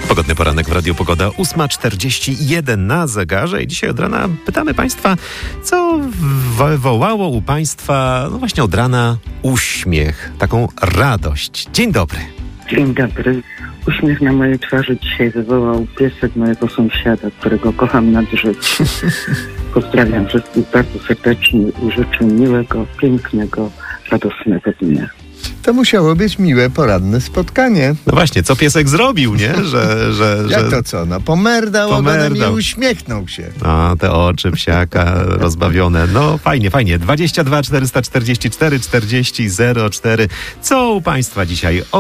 Pogodny poranek w Radiu Pogoda, 8:41 na zegarze i dzisiaj od rana pytamy Państwa, co wywołało u Państwa, no właśnie od rana, uśmiech, taką radość. Dzień dobry. Dzień dobry. Uśmiech na mojej twarzy dzisiaj wywołał piesek mojego sąsiada, którego kocham nad życie. Pozdrawiam wszystkich bardzo serdecznie i życzę miłego, pięknego, radosnego dnia. To musiało być miłe, poranne spotkanie. No właśnie, co piesek zrobił, nie? Jak to co? No pomerdał ogonem i uśmiechnął się. A, te oczy psiaka rozbawione. No fajnie. 22 444 40 04. Co u Państwa dzisiaj?